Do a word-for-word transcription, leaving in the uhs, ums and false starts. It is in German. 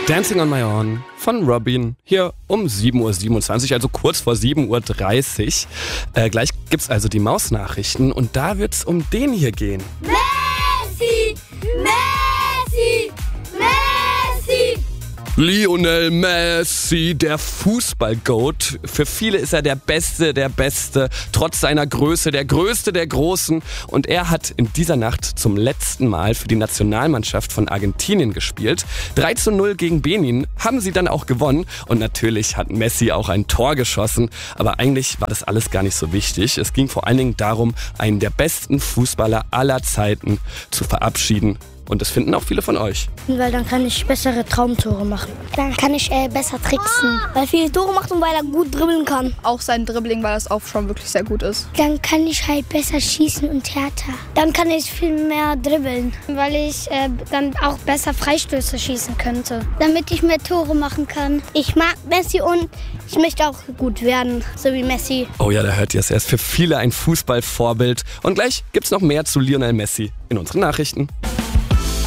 Dancing on My Own von Robin, hier um sieben Uhr siebenundzwanzig, also kurz vor sieben Uhr dreißig. Äh, gleich gibt's also die Mausnachrichten und da wird's um den hier gehen. Messi! Messi! Messi! Lionel Messi, der Fußball-Goat. Für viele ist er der Beste, der Beste, trotz seiner Größe, der Größte der Großen. Und er hat in dieser Nacht zum letzten Mal für die Nationalmannschaft von Argentinien gespielt. drei zu null gegen Benin haben sie dann auch gewonnen. Und natürlich hat Messi auch ein Tor geschossen. Aber eigentlich war das alles gar nicht so wichtig. Es ging vor allen Dingen darum, einen der besten Fußballer aller Zeiten zu verabschieden. Und das finden auch viele von euch. Weil dann kann ich bessere Traumtore machen. Dann kann ich äh, besser tricksen. Weil er viele Tore macht und weil er gut dribbeln kann. Auch sein Dribbling, weil das auch schon wirklich sehr gut ist. Dann kann ich halt besser schießen und härter. Dann kann ich viel mehr dribbeln. Weil ich äh, dann auch besser Freistöße schießen könnte. Damit ich mehr Tore machen kann. Ich mag Messi und ich möchte auch gut werden, so wie Messi. Oh ja, da hört ihr es. Er ist für viele ein Fußballvorbild. Und gleich gibt's noch mehr zu Lionel Messi in unseren Nachrichten.